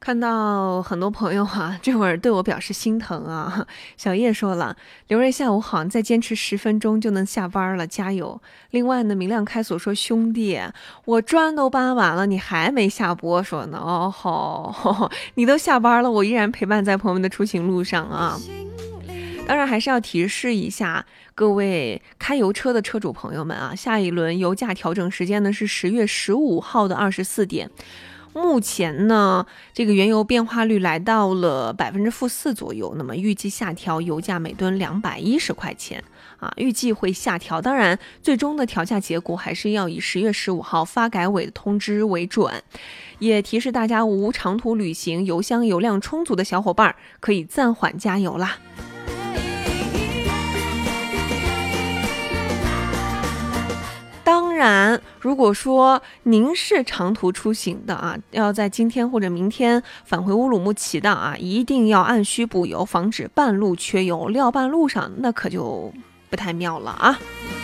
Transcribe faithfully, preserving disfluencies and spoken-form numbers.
看到很多朋友啊，这会儿对我表示心疼啊。小叶说了，刘瑞下午好，再坚持十分钟就能下班了，加油。另外呢，明亮开锁说，兄弟，我砖都搬完了，你还没下播？说呢，哦好，你都下班了，我依然陪伴在朋友们的出行路上啊。当然还是要提示一下各位开油车的车主朋友们啊，下一轮油价调整时间呢是十月十五号的二十四点。目前呢，这个原油变化率来到了百分之负四左右，那么预计下调油价每吨两百一十块钱啊，预计会下调。当然，最终的调价结果还是要以十月十五号发改委的通知为准。也提示大家，无长途旅行、油箱油量充足的小伙伴可以暂缓加油啦。当然，如果说您是长途出行的啊，要在今天或者明天返回乌鲁木齐的啊，一定要按需补油，防止半路缺油。撂半路上那可就不太妙了啊。